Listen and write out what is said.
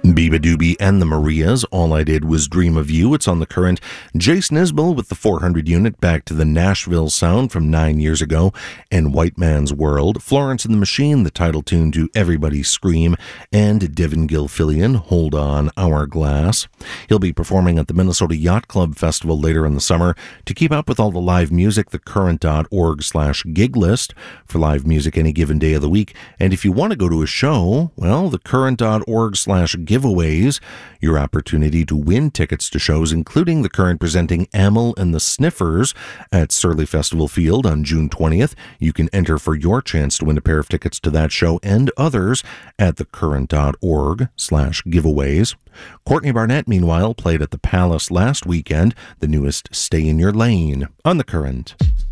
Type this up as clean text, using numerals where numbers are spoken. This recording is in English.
Biba Doobie and the Marias, All I Did Was Dream of You. It's on the Current. Jason Isbell with the 400 unit back to the Nashville sound from 9 years ago, and White Man's World. Florence and the Machine, the title tune to Everybody Scream, and Devin Gilfillian, Hold On, Hourglass. He'll be performing at the Minnesota Yacht Club Festival later in the summer. To keep up with all the live music, thecurrent.org/gig list for live music any given day of the week. And if you want to go to a show, well, thecurrent.org/giveaways, your opportunity to win tickets to shows, including the Current presenting Amyl and the Sniffers at Surly Festival Field on June 20th. You can enter for your chance to win a pair of tickets to that show and others at thecurrent.org/giveaways. Courtney Barnett, meanwhile, played at the Palace last weekend, the newest Stay in Your Lane on the Current.